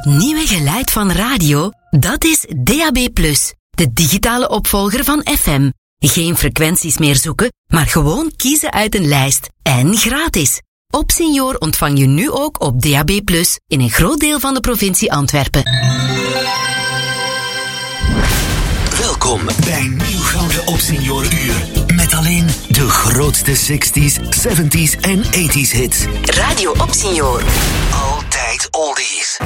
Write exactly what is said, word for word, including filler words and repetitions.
Het nieuwe geluid van radio, dat is D A B plus, de digitale opvolger van F M. Geen frequenties meer zoeken, maar gewoon kiezen uit een lijst. En gratis. Op Senior ontvang je nu ook op D A B plus in een groot deel van de provincie Antwerpen. Welkom bij Nieuw Gouden op Senior Uur. Met alleen de grootste zestig's, zeventig's en tachtig's hits. Radio op Senior. Altijd oldies.